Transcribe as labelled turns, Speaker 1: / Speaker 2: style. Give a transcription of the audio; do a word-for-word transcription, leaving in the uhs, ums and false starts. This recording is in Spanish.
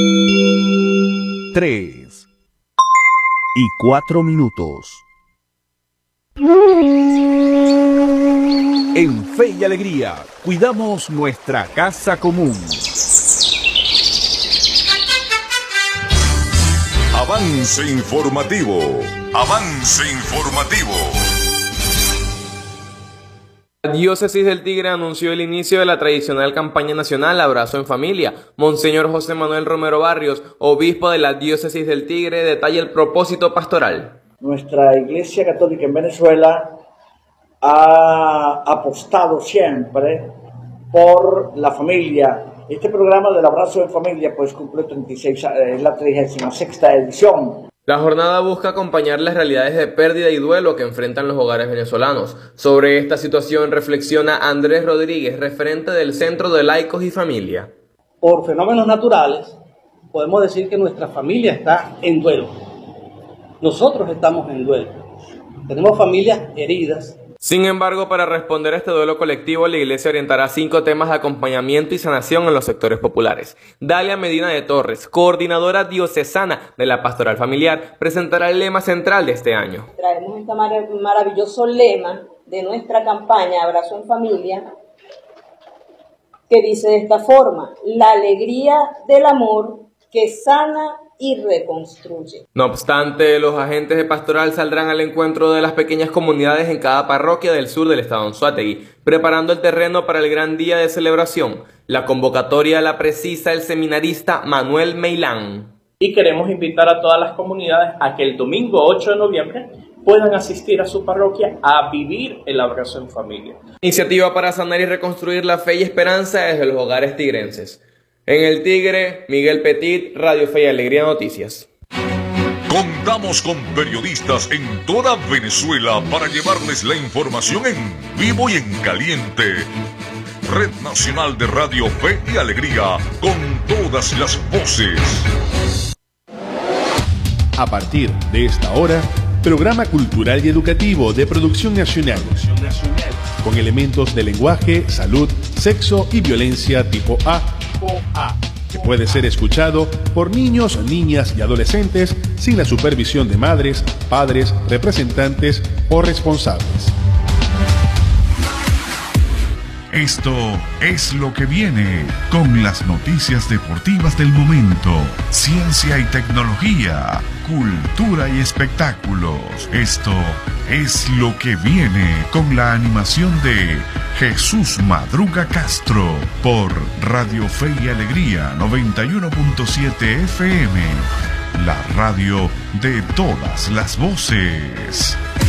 Speaker 1: Tres y cuatro minutos. En Fe y Alegría, cuidamos nuestra casa común.
Speaker 2: Avance informativo. Avance informativo.
Speaker 3: La Diócesis del Tigre anunció el inicio de la tradicional campaña nacional Abrazo en Familia. Monseñor José Manuel Romero Barrios, obispo de la Diócesis del Tigre, detalla el propósito pastoral.
Speaker 4: Nuestra Iglesia Católica en Venezuela ha apostado siempre por la familia. Este programa del Abrazo en Familia pues cumple treinta y seis, es la trigésima sexta edición.
Speaker 3: La jornada busca acompañar las realidades de pérdida y duelo que enfrentan los hogares venezolanos. Sobre esta situación reflexiona Andrés Rodríguez, referente del Centro de Laicos y Familia.
Speaker 5: Por fenómenos naturales, podemos decir que nuestra familia está en duelo. Nosotros estamos en duelo. Tenemos familias heridas.
Speaker 3: Sin embargo, para responder a este duelo colectivo, la Iglesia orientará cinco temas de acompañamiento y sanación en los sectores populares. Dalia Medina de Torres, coordinadora diocesana de la Pastoral Familiar, presentará el lema central de este año.
Speaker 6: Traemos este mar- maravilloso lema de nuestra campaña Abrazo en Familia, que dice de esta forma: la alegría del amor que sana y reconstruye.
Speaker 3: No obstante, los agentes de pastoral saldrán al encuentro de las pequeñas comunidades en cada parroquia del sur del estado Anzoátegui, preparando el terreno para el gran día de celebración. La convocatoria la precisa el seminarista Manuel Meilán.
Speaker 7: Y queremos invitar a todas las comunidades a que el domingo ocho de noviembre puedan asistir a su parroquia a vivir el abrazo en familia.
Speaker 3: Iniciativa para sanar y reconstruir la fe y esperanza desde los hogares tigrenses. En el Tigre, Miguel Petit, Radio Fe y Alegría Noticias.
Speaker 2: Contamos con periodistas en toda Venezuela para llevarles la información en vivo y en caliente. Red Nacional de Radio Fe y Alegría, con todas las voces.
Speaker 8: A partir de esta hora, programa cultural y educativo de producción nacional, con elementos de lenguaje, salud, sexo y violencia tipo A, que puede ser escuchado por niños, niñas y adolescentes sin la supervisión de madres, padres, representantes o responsables.
Speaker 9: Esto es lo que viene con las noticias deportivas del momento, ciencia y tecnología, cultura y espectáculos. Esto es lo que viene con la animación de Jesús Madruga Castro por Radio Fe y Alegría noventa y uno punto siete F M, la radio de todas las voces.